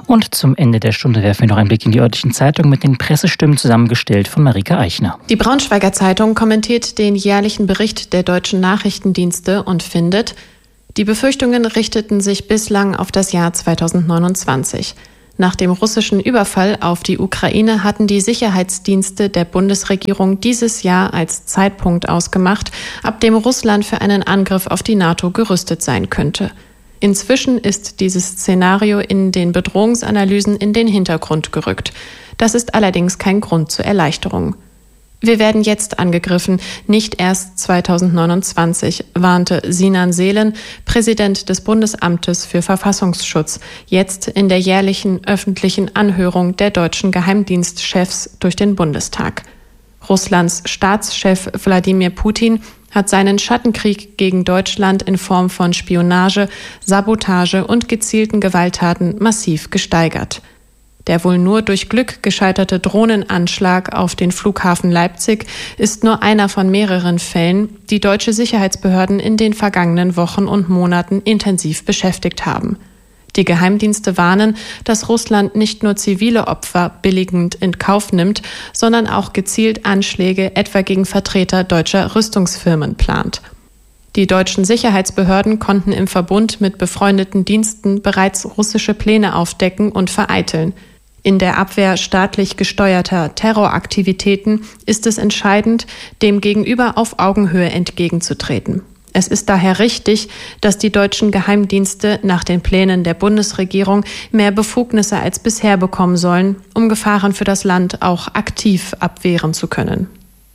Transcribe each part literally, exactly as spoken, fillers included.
Und zum Ende der Stunde werfen wir noch einen Blick in die örtlichen Zeitungen mit den Pressestimmen zusammengestellt von Marika Eichner. Die Braunschweiger Zeitung kommentiert den jährlichen Bericht der deutschen Nachrichtendienste und findet, die Befürchtungen richteten sich bislang auf das Jahr zweitausendneunundzwanzig. Nach dem russischen Überfall auf die Ukraine hatten die Sicherheitsdienste der Bundesregierung dieses Jahr als Zeitpunkt ausgemacht, ab dem Russland für einen Angriff auf die NATO gerüstet sein könnte. Inzwischen ist dieses Szenario in den Bedrohungsanalysen in den Hintergrund gerückt. Das ist allerdings kein Grund zur Erleichterung. Wir werden jetzt angegriffen, nicht erst zweitausendneunundzwanzig, warnte Sinan Seelen, Präsident des Bundesamtes für Verfassungsschutz, jetzt in der jährlichen öffentlichen Anhörung der deutschen Geheimdienstchefs durch den Bundestag. Russlands Staatschef Wladimir Putin hat seinen Schattenkrieg gegen Deutschland in Form von Spionage, Sabotage und gezielten Gewalttaten massiv gesteigert. Der wohl nur durch Glück gescheiterte Drohnenanschlag auf den Flughafen Leipzig ist nur einer von mehreren Fällen, die deutsche Sicherheitsbehörden in den vergangenen Wochen und Monaten intensiv beschäftigt haben. Die Geheimdienste warnen, dass Russland nicht nur zivile Opfer billigend in Kauf nimmt, sondern auch gezielt Anschläge etwa gegen Vertreter deutscher Rüstungsfirmen plant. Die deutschen Sicherheitsbehörden konnten im Verbund mit befreundeten Diensten bereits russische Pläne aufdecken und vereiteln. In der Abwehr staatlich gesteuerter Terroraktivitäten ist es entscheidend, dem Gegenüber auf Augenhöhe entgegenzutreten. Es ist daher richtig, dass die deutschen Geheimdienste nach den Plänen der Bundesregierung mehr Befugnisse als bisher bekommen sollen, um Gefahren für das Land auch aktiv abwehren zu können.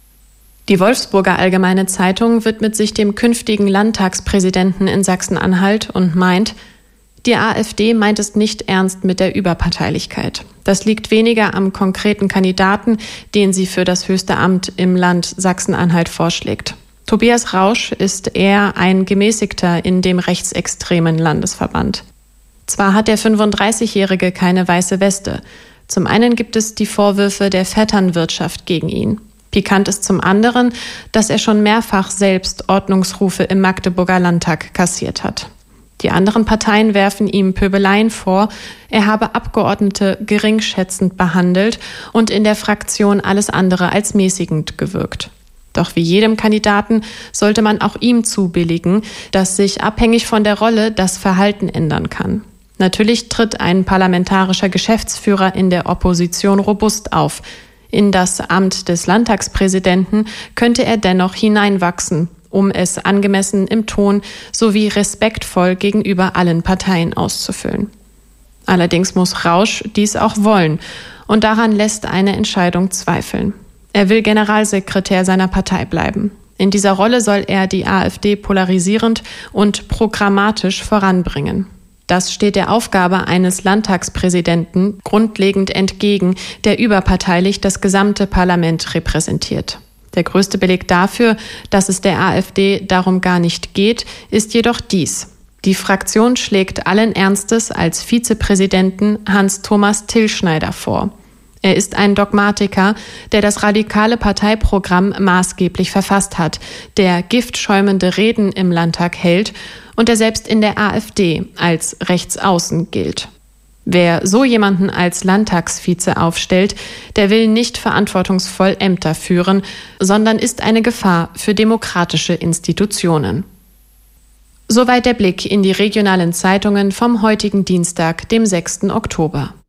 Die Wolfsburger Allgemeine Zeitung widmet sich dem künftigen Landtagspräsidenten in Sachsen-Anhalt und meint, die AfD meint es nicht ernst mit der Überparteilichkeit. Das liegt weniger am konkreten Kandidaten, den sie für das höchste Amt im Land Sachsen-Anhalt vorschlägt. Tobias Rausch ist eher ein Gemäßigter in dem rechtsextremen Landesverband. Zwar hat der fünfunddreißigjährige keine weiße Weste. Zum einen gibt es die Vorwürfe der Vetternwirtschaft gegen ihn. Pikant ist zum anderen, dass er schon mehrfach selbst Ordnungsrufe im Magdeburger Landtag kassiert hat. Die anderen Parteien werfen ihm Pöbeleien vor, er habe Abgeordnete geringschätzend behandelt und in der Fraktion alles andere als mäßigend gewirkt. Doch wie jedem Kandidaten sollte man auch ihm zubilligen, dass sich abhängig von der Rolle das Verhalten ändern kann. Natürlich tritt ein parlamentarischer Geschäftsführer in der Opposition robust auf. In das Amt des Landtagspräsidenten könnte er dennoch hineinwachsen, um es angemessen im Ton sowie respektvoll gegenüber allen Parteien auszufüllen. Allerdings muss Rausch dies auch wollen und daran lässt eine Entscheidung zweifeln. Er will Generalsekretär seiner Partei bleiben. In dieser Rolle soll er die AfD polarisierend und programmatisch voranbringen. Das steht der Aufgabe eines Landtagspräsidenten grundlegend entgegen, der überparteilich das gesamte Parlament repräsentiert. Der größte Beleg dafür, dass es der AfD darum gar nicht geht, ist jedoch dies. Die Fraktion schlägt allen Ernstes als Vizepräsidenten Hans-Thomas Tillschneider vor. Er ist ein Dogmatiker, der das radikale Parteiprogramm maßgeblich verfasst hat, der giftschäumende Reden im Landtag hält und der selbst in der AfD als rechtsaußen gilt. Wer so jemanden als Landtagsvize aufstellt, der will nicht verantwortungsvoll Ämter führen, sondern ist eine Gefahr für demokratische Institutionen. Soweit der Blick in die regionalen Zeitungen vom heutigen Dienstag, dem sechsten Oktober.